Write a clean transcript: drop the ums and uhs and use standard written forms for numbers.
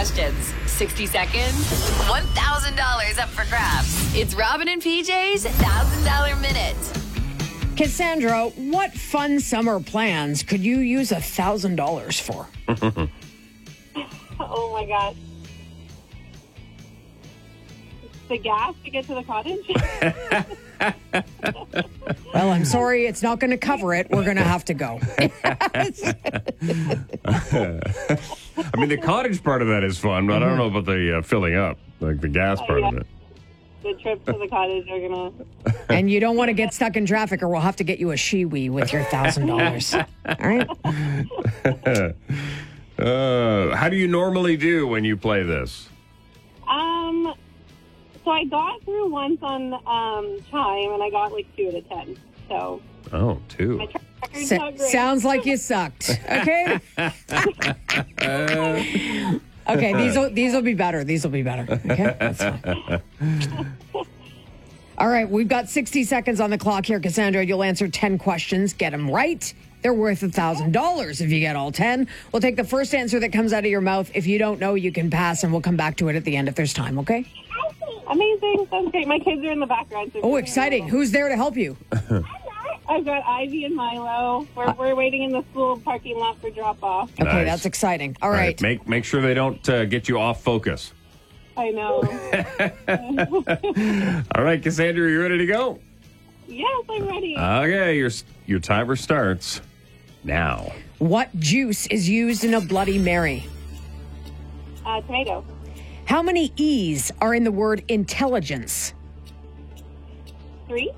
questions. 60 seconds, $1,000 up for grabs. It's Robin and PJ's $1,000 Minute. Cassandra, what fun summer plans could you use $1,000 for? Oh my gosh. The gas to get to the cottage? Well, I'm sorry, it's not going to cover it. We're going to have to go. I mean, the cottage part of that is fun, but I don't know about the filling up, like the gas part of it. The trip to the cottage are going to... And you don't want to get stuck in traffic or we'll have to get you a Shiwi with your $1,000. All right? How do you normally do when you play this? So I got through once on Chime, and I got like 2 out of 10. So... Oh, 2. My track record's not great. Sounds like you sucked. Okay? Okay, these will be better. These will be better. Okay? That's fine. All right, we've got 60 seconds on the clock here, Cassandra. You'll answer 10 questions. Get them right. They're worth $1,000 if you get all 10. We'll take the first answer that comes out of your mouth. If you don't know, you can pass, and we'll come back to it at the end if there's time, okay? Amazing. Sounds great. My kids are in the background. So Oh, exciting. Who's there to help you? I've got Ivy and Milo. We're waiting in the school parking lot for drop-off. Okay, Nice. that's exciting. All right. Make sure they don't get you off focus. I know. All right, Cassandra, you ready to go? Yes, I'm ready. Okay, your timer starts now. What juice is used in a Bloody Mary? Tomato. How many E's are in the word intelligence? 3.